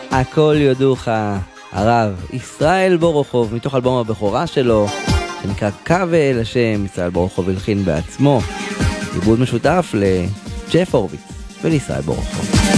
הכל יודוך, הרב ישראל בורוכוב, מתוך אלבום הבכורה שלו, שנקרא קו אל השם. ישראל בורוכוב הלחין בעצמו, עיבוד משותף לג'ף הורוביץ ולישראל בורוכוב.